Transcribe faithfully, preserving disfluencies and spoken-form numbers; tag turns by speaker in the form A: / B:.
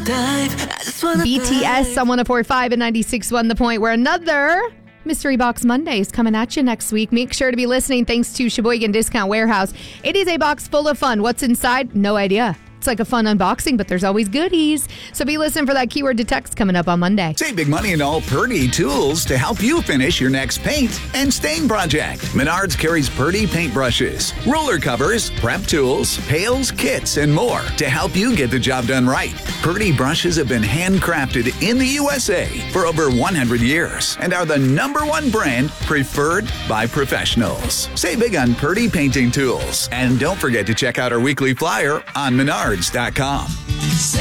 A: dive. I just wanna
B: B T S on one oh four point five and ninety-six point one The Point, where another Mystery Box Monday is coming at you next week. Make sure to be listening thanks to Sheboygan Discount Warehouse. It is a box full of fun. What's inside? No idea. It's like a fun unboxing, but there's always goodies. So be listening for that keyword to text coming up on Monday.
C: Save big money in all Purdy tools to help you finish your next paint and stain project. Menards carries Purdy paintbrushes, roller covers, prep tools, pails, kits, and more to help you get the job done right. Purdy brushes have been handcrafted in the U S A for over one hundred years and are the number one brand preferred by professionals. Save big on Purdy painting tools. And don't forget to check out our weekly flyer on menards dot com.